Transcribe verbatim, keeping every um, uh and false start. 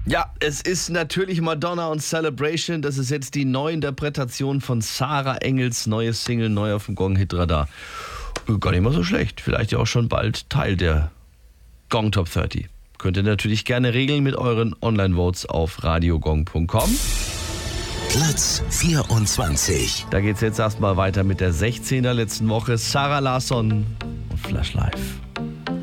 Ja, es ist natürlich Madonna und Celebration. Das ist jetzt die Neuinterpretation von Sarah Engels neues Single, neu auf dem Gong-Hitradar. Gar nicht mal so schlecht. Vielleicht ja auch schon bald Teil der Gong Top dreißig. Könnt ihr natürlich gerne regeln mit euren Online-Votes auf radiogong punkt com. Platz vierundzwanzig. Da geht's jetzt erstmal weiter mit der sechzehn der letzten Woche. Sarah Larsson und Flash Live.